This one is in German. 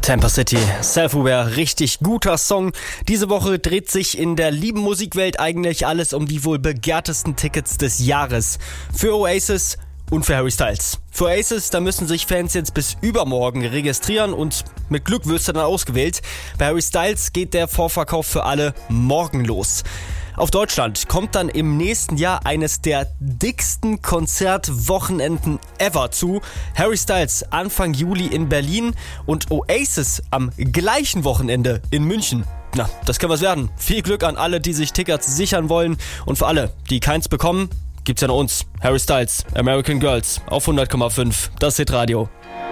Tampa City, Self-Aware, richtig guter Song. Diese Woche dreht sich in der lieben Musikwelt eigentlich alles um die wohl begehrtesten Tickets des Jahres. Für Oasis und für Harry Styles. Für Oasis, da müssen sich Fans jetzt bis übermorgen registrieren und mit Glück wirst du dann ausgewählt. Bei Harry Styles geht der Vorverkauf für alle morgen los. Auf Deutschland kommt dann im nächsten Jahr eines der dicksten Konzertwochenenden ever zu. Harry Styles Anfang Juli in Berlin und Oasis am gleichen Wochenende in München. Na, das kann was werden. Viel Glück an alle, die sich Tickets sichern wollen. Und für alle, die keins bekommen, gibt's ja noch uns. Harry Styles, American Girls auf 100,5, das Hitradio.